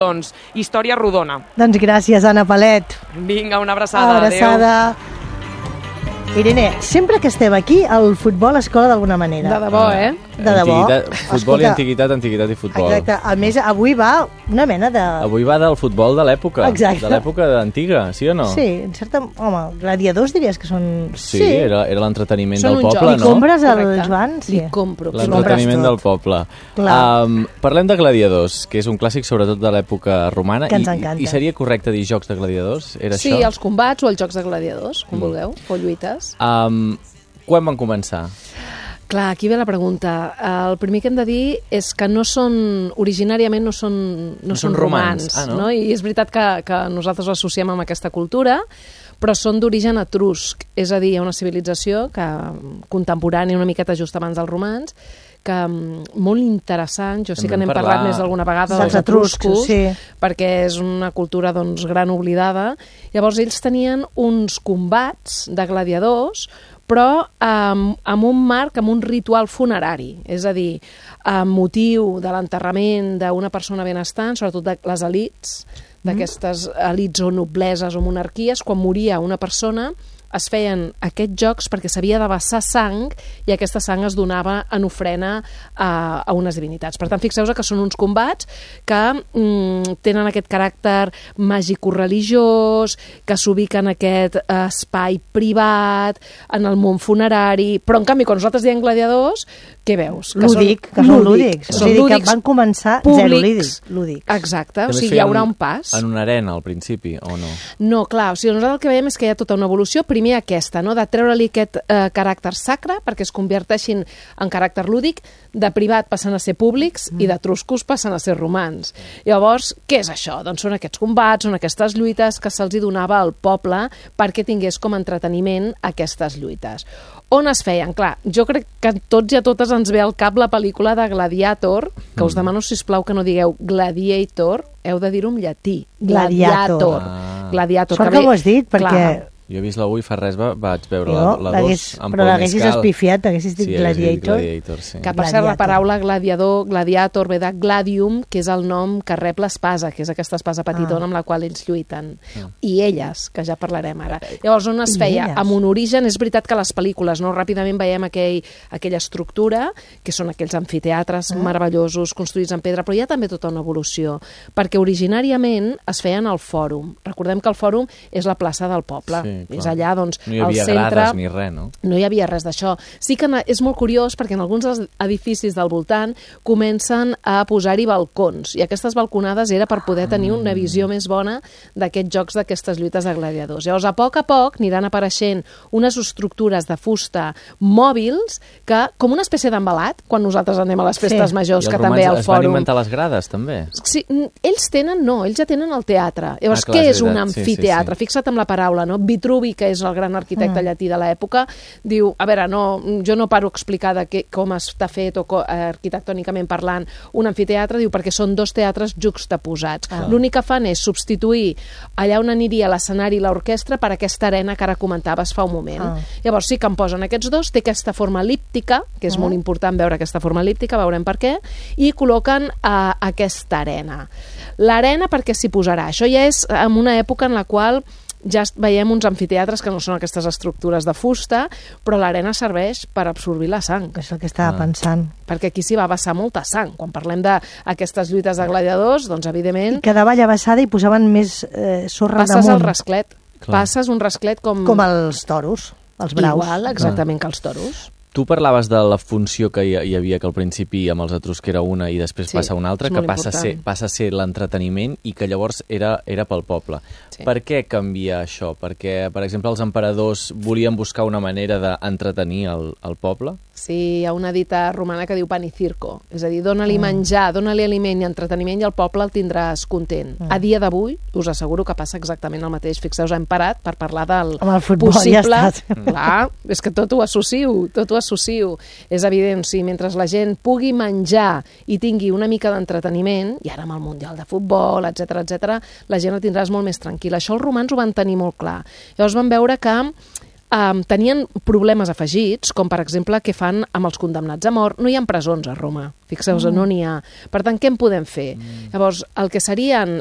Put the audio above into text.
Doncs, història rodona. Doncs gràcies, Anna Palet. Vinga, una abraçada. Abraçada. Irene, sempre que estem aquí, el futbol es cola d'alguna manera. De debò, De debò. Futbol i antiguitat, antiguitat i futbol. Exacte. A més, avui va una mena de... Avui va del futbol de l'època. Exacte. De l'època antiga, sí o no? Sí, en certa... Home, gladiadors diries que són... Sí, era l'entreteniment del poble, joc. no? Li compres el Joan? Sí. Li compro. L'entreteniment del poble. Parlem de gladiadors, que és un clàssic sobretot de l'època romana. Que ens encanta. I seria correcte dir jocs de gladiadors? Era sí, això? Els combats o els jocs de gladiadors, com vulgueu, o lluites. Quan van començar? Clar, aquí ve la pregunta. El primer que hem de dir és que originàriament no són romans. No? I és veritat que nosaltres ho associem amb aquesta cultura, però són d'origen etrusc. És a dir, hi ha una civilització contemporània una miqueta just abans dels romans, que molt interessant, jo sí que n'hem parlat més d'alguna vegada dels etruscos, sí. Perquè és una cultura gran oblidada. Llavors ells tenien uns combats de gladiadors, però amb un marc, amb un ritual funerari, és a dir, amb motiu de l'enterrament d'una persona benestant, sobretot de les elits, d'aquestes elits o nobleses o monarquies, quan moria una persona es feien aquests jocs perquè s'havia de vessar sang i aquesta sang es donava en ofrena a unes divinitats. Per tant, fixeu-vos que són uns combats que tenen aquest caràcter màgico-religiós, que s'ubiquen en aquest espai privat, en el món funerari, però en canvi, quan nosaltres diem gladiadors, què veus? Que són lúdics. O sigui, que van començar públics, zero lúdics. Exacte, o sigui, hi haurà un pas. En una arena, al principi, o no? No, clar, o sigui, nosaltres el que veiem és que hi ha tota una evolució, primer aquesta, no? De treure-li aquest caràcter sacre perquè es converteixin en caràcter lúdic, de privat passen a ser públics i d'etruscos passen a ser romans. Llavors, què és això? Doncs són aquests combats, són aquestes lluites que se'ls donava al poble perquè tingués com a entreteniment aquestes lluites. On es feien? Clar, jo crec que tots i a totes ens ve al cap la pel·lícula de Gladiator, que us demano, sisplau, que no digueu Gladiator, heu de dir-ho en llatí. Gladiator. Gladiator. Sort que ho has dit, perquè... Clar. Jo he vist la 1 i fa res vaig veure la 2 amb però l'haguessis espifiat, haguessis dit Gladiator. Sí. Que per cert la paraula gladiator ve de gladium, que és el nom que rep l'espasa, que és aquesta espasa petitona amb la qual ells lluiten. I elles, que ja parlarem ara. Llavors, on es feia? Amb un origen, és veritat que les pel·lícules, no? Ràpidament veiem aquella estructura, que són aquells amfiteatres meravellosos construïts en pedra, però hi ha també tota una evolució, perquè originàriament es feien al fòrum. Recordem que el fòrum és la plaça del poble. Sí. És allà, doncs, no hi havia grades ni res, no? No hi havia res d'això. Sí que és molt curiós perquè en alguns dels edificis del voltant comencen a posar-hi balcons, i aquestes balconades era per poder tenir una visió més bona d'aquests jocs, d'aquestes lluites de gladiadors. Llavors, a poc aniran apareixent unes estructures de fusta mòbils que, com una espècie d'embalat, quan nosaltres anem a les festes majors, que també al fòrum... I els romans es van inventar les grades, també? Sí, ells ja tenen el teatre. Llavors, què és un amfiteatre? Fixa't en la paraula, no? Vitruvi, que és el gran arquitecte llatí de l'època, diu, a veure, jo no paro a explicar com està fet o arquitectònicament parlant un amfiteatre, diu, perquè són dos teatres juxtaposats. L'únic que fan és substituir allà on aniria l'escenari i l'orquestra per aquesta arena que ara comentaves fa un moment. Llavors sí que en posen aquests dos, té aquesta forma el·líptica, que és molt important veure aquesta forma el·líptica, veurem per què, i col·loquen aquesta arena. L'arena per què s'hi posarà? Això ja és en una època en la qual ja veiem uns amfiteatres que no són aquestes estructures de fusta, però l'arena serveix per absorbir la sang. És el que estava pensant. Perquè aquí s'hi va vessar molta sang. Quan parlem d'aquestes lluites de gladiadors, doncs evidentment... I quedava allà vessada i posaven més sorra damunt. Passes el rasclet. Passes un rasclet com... Com els toros, els braus. Igual, exactament, que els toros. Tu parlaves de la funció que hi havia, que al principi amb els etruscs era una i després passa una altra, que passa a ser l'entreteniment i que llavors era pel poble. Sí. Per què canvia això? Perquè, per exemple, els emperadors volien buscar una manera d'entretenir el poble? Sí, hi ha una dita romana que diu pan i circo, és a dir, dóna-li menjar, dóna-li aliment i entreteniment i el poble el tindràs content. A dia d'avui, us asseguro que passa exactament el mateix. Fixeu-vos, hem parat per parlar del possible... Clar, és que tot ho associo, és evident, sí, mentre la gent pugui menjar i tingui una mica d'entreteniment, i ara amb el Mundial de Futbol, etc, la gent la tindràs molt més tranquil·la. Això els romans ho van tenir molt clar. Llavors van veure que tenien problemes afegits, com per exemple què fan amb els condemnats a mort. No hi ha presons a Roma, fixeu-vos, no n'hi ha. Per tant, què en podem fer? Llavors, el que serien